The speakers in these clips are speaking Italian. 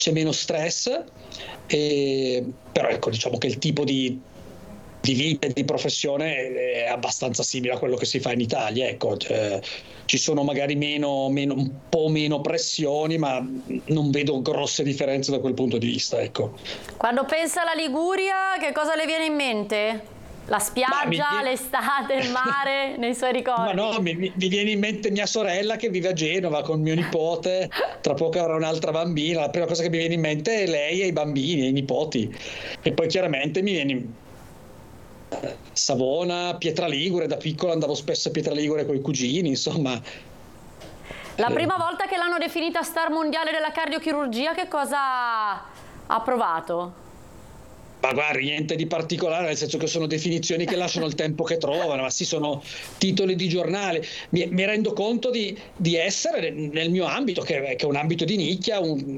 c'è meno stress, però ecco, diciamo che il tipo di vita e di professione è abbastanza simile a quello che si fa in Italia, ecco. Ci sono magari un po' meno pressioni, ma non vedo grosse differenze da quel punto di vista, ecco. Quando pensa alla Liguria, che cosa le viene in mente? La spiaggia, l'estate, il mare, nei suoi ricordi? Ma no, mi viene in mente mia sorella che vive a Genova con mio nipote, tra poco avrà un'altra bambina, la prima cosa che mi viene in mente è lei e i bambini, e i nipoti. E poi chiaramente mi viene Savona, Pietraligure, da piccolo andavo spesso a Pietraligure con i cugini, insomma. La prima volta che l'hanno definita star mondiale della cardiochirurgia, che cosa ha provato? Ma guarda, niente di particolare, nel senso che sono definizioni che lasciano il tempo che trovano, ma sì, sono titoli di giornale. Mi rendo conto di essere nel mio ambito, che è un ambito di nicchia,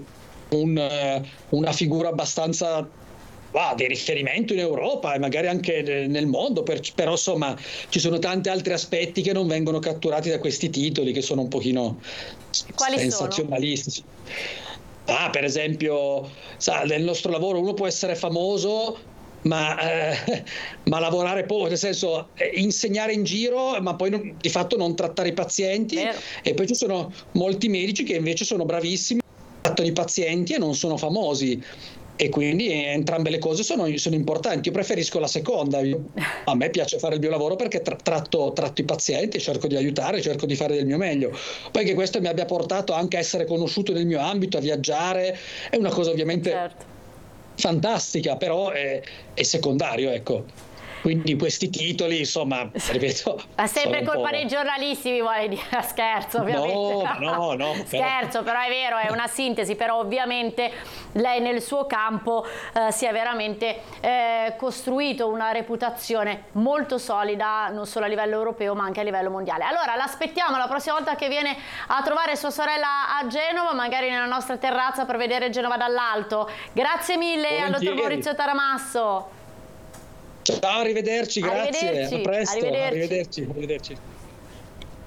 una figura abbastanza di riferimento in Europa e magari anche nel mondo, però insomma ci sono tanti altri aspetti che non vengono catturati da questi titoli, che sono un pochino sensazionalistici. Per esempio, nel nostro lavoro uno può essere famoso, ma lavorare poco, nel senso insegnare in giro, ma poi di fatto non trattare i pazienti. E poi ci sono molti medici che invece sono bravissimi, trattano i pazienti e non sono famosi. E quindi entrambe le cose sono importanti. Io preferisco la seconda. A me piace fare il mio lavoro perché tratto i pazienti, cerco di aiutare, cerco di fare del mio meglio. Poi che questo mi abbia portato anche a essere conosciuto nel mio ambito, a viaggiare, è una cosa ovviamente fantastica, però è secondario, ecco. Quindi questi titoli, insomma, ripeto... È sempre colpa dei giornalisti, mi vuole dire. Scherzo, ovviamente. No. Scherzo, però è vero, è una sintesi, però ovviamente lei nel suo campo si è veramente costruito una reputazione molto solida, non solo a livello europeo, ma anche a livello mondiale. Allora, l'aspettiamo la prossima volta che viene a trovare sua sorella a Genova, magari nella nostra terrazza per vedere Genova dall'alto. Grazie mille al dottor Maurizio Taramasso. Ciao, arrivederci, grazie, a presto, arrivederci.